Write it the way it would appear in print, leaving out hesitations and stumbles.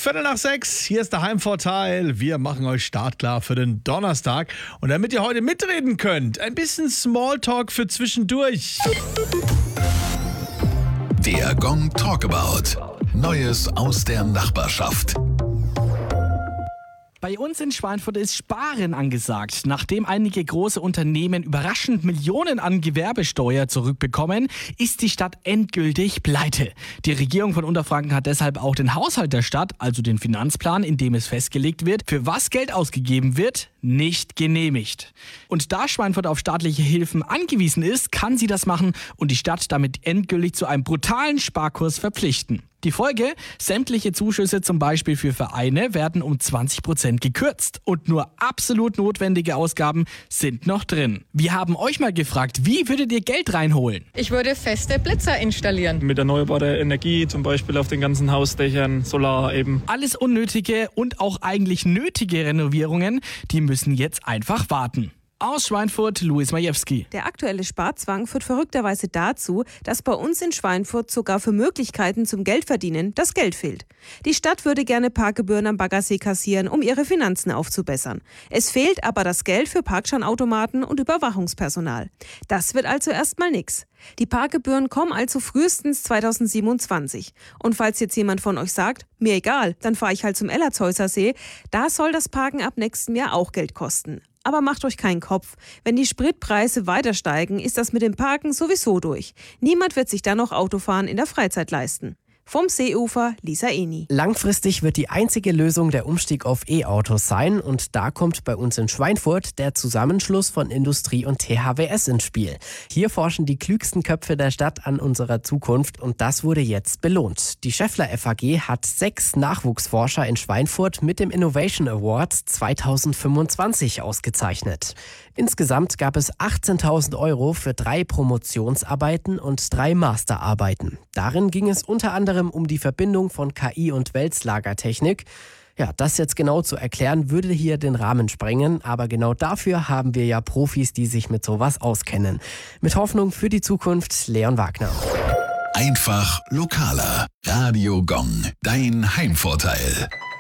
5:15. Hier ist der Heimvorteil. Wir machen euch startklar für den Donnerstag. Und damit ihr heute mitreden könnt, ein bisschen Smalltalk für zwischendurch. Der Gong Talkabout. Neues aus der Nachbarschaft. Bei uns in Schweinfurt ist Sparen angesagt. Nachdem einige große Unternehmen überraschend Millionen an Gewerbesteuer zurückbekommen, ist die Stadt endgültig pleite. Die Regierung von Unterfranken hat deshalb auch den Haushalt der Stadt, also den Finanzplan, in dem es festgelegt wird, für was Geld ausgegeben wird, nicht genehmigt. Und da Schweinfurt auf staatliche Hilfen angewiesen ist, kann sie das machen und die Stadt damit endgültig zu einem brutalen Sparkurs verpflichten. Die Folge: sämtliche Zuschüsse, zum Beispiel für Vereine, werden um 20% gekürzt und nur absolut notwendige Ausgaben sind noch drin. Wir haben euch mal gefragt, wie würdet ihr Geld reinholen? Ich würde feste Blitzer installieren. Mit erneuerbarer Energie, zum Beispiel auf den ganzen Hausdächern, Solar eben. Alles unnötige und auch eigentlich nötige Renovierungen, die müssen jetzt einfach warten. Aus Schweinfurt, Luis Majewski. Der aktuelle Sparzwang führt verrückterweise dazu, dass bei uns in Schweinfurt sogar für Möglichkeiten zum Geldverdienen das Geld fehlt. Die Stadt würde gerne Parkgebühren am Baggersee kassieren, um ihre Finanzen aufzubessern. Es fehlt aber das Geld für Parkscheinautomaten und Überwachungspersonal. Das wird also erstmal nix. Die Parkgebühren kommen also frühestens 2027. Und falls jetzt jemand von euch sagt, mir egal, dann fahre ich halt zum Ellerzeusser See, da soll das Parken ab nächstem Jahr auch Geld kosten. Aber macht euch keinen Kopf. Wenn die Spritpreise weiter steigen, ist das mit dem Parken sowieso durch. Niemand wird sich dann noch Autofahren in der Freizeit leisten. Vom Seeufer, Lisa Eni. Langfristig wird die einzige Lösung der Umstieg auf E-Autos sein und da kommt bei uns in Schweinfurt der Zusammenschluss von Industrie und THWS ins Spiel. Hier forschen die klügsten Köpfe der Stadt an unserer Zukunft und das wurde jetzt belohnt. Die Scheffler FAG hat 6 Nachwuchsforscher in Schweinfurt mit dem Innovation Award 2025 ausgezeichnet. Insgesamt gab es 18.000 € für 3 Promotionsarbeiten und 3 Masterarbeiten. Darin ging es unter anderem um die Verbindung von KI und Wälzlagertechnik. Ja, das jetzt genau zu erklären, würde hier den Rahmen sprengen, aber genau dafür haben wir ja Profis, die sich mit sowas auskennen. Mit Hoffnung für die Zukunft, Leon Wagner. Einfach lokaler. Radio Gong. Dein Heimvorteil.